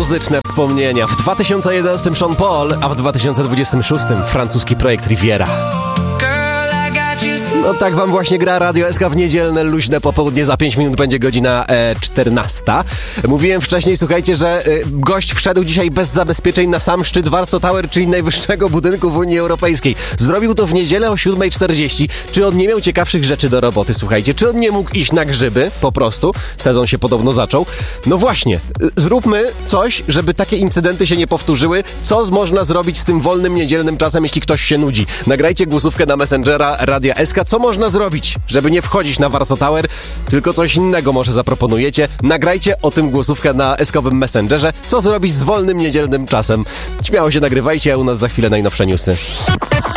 muzyczne wspomnienia. W 2011 Sean Paul, a w 2026 francuski projekt Riviera. No tak wam właśnie gra Radio SK w niedzielne, luźne popołudnie. Za 5 minut będzie godzina 14. Mówiłem wcześniej, słuchajcie, że gość wszedł dzisiaj bez zabezpieczeń na sam szczyt Warsaw Tower, czyli najwyższego budynku w Unii Europejskiej. Zrobił to w niedzielę o 7:40. Czy on nie miał ciekawszych rzeczy do roboty, słuchajcie? Czy on nie mógł iść na grzyby po prostu? Sezon się podobno zaczął. No właśnie, zróbmy coś, żeby takie incydenty się nie powtórzyły. Co można zrobić z tym wolnym, niedzielnym czasem, jeśli ktoś się nudzi? Nagrajcie głosówkę na Messengera Radia SK. Co można zrobić, żeby nie wchodzić na Warsaw Tower, tylko coś innego może zaproponujecie. Nagrajcie o tym głosówkę na eskowym Messengerze. Co zrobić z wolnym, niedzielnym czasem? Śmiało się nagrywajcie, a u nas za chwilę najnowsze newsy.